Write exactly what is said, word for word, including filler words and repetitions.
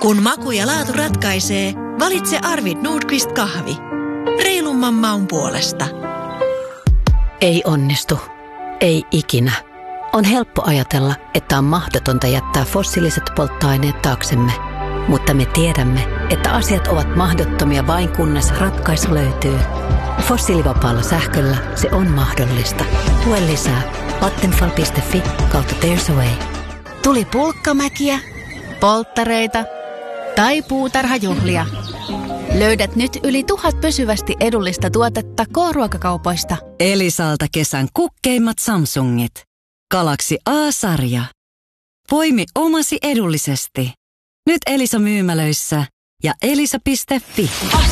Kun maku ja laatu ratkaisee, valitse Arvid Nordqvist kahvi. Reilumman maun puolesta. Ei onnistu. Ei ikinä. On helppo ajatella, että on mahdotonta jättää fossiiliset polttoaineet taaksemme. Mutta me tiedämme, että asiat ovat mahdottomia vain kunnes ratkaisu löytyy. Fossiilivapaalla sähköllä se on mahdollista. Lue lisää vattenfall piste fi kautta There's a Way. Tuli pulkkamäkiä, polttareita tai puutarhajuhlia. Löydät nyt yli tuhat pysyvästi edullista tuotetta K-ruokakaupoista. Elisalta kesän kukkeimmat Samsungit. Galaxy A-sarja. Poimi omasi edullisesti. Nyt Elisa myymälöissä ja elisa piste fi.